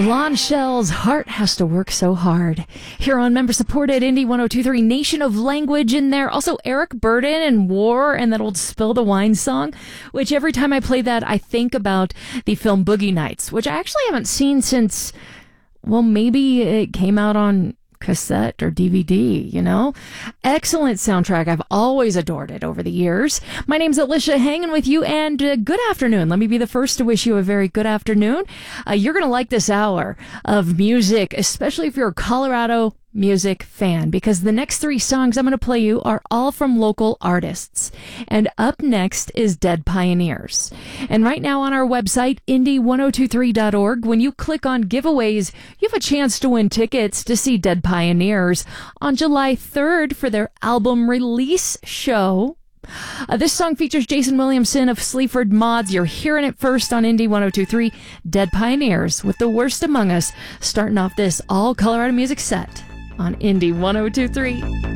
Blonde Shell's Heart Has to Work So Hard. Here on member-supported Indie 102.3 Nation of Language in there. Also Eric Burdon and War and that old Spill the Wine song, which every time I play that, I think about the film Boogie Nights, which I actually haven't seen since, well, maybe it came out on cassette or DVD, you know? Excellent soundtrack. I've always adored it over the years. My name's Alicia, hanging with you, and good afternoon. Let me be the first to wish you a very good afternoon. You're going to like this hour of music, especially if you're a Colorado music fan, because the next three songs I'm going to play you are all from local artists. And up next is Dead Pioneers. And right now on our website, indie1023.org, when you click on giveaways, you have a chance to win tickets to see Dead Pioneers on July 3rd for their album release show. This song features Jason Williamson of Sleaford Mods. You're hearing it first on Indie 102.3. Dead Pioneers with The Worst Among Us, starting off this all Colorado music set on Indie 102.3.